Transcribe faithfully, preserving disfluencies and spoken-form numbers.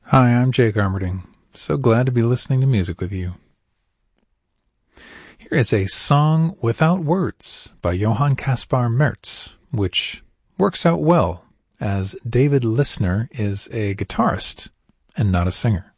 Hi, I'm Jake Armerding. So glad to be listening to music with you. Here is a song without words by Johann Caspar Merz, which works out well, as David Lissner is a guitarist and not a singer.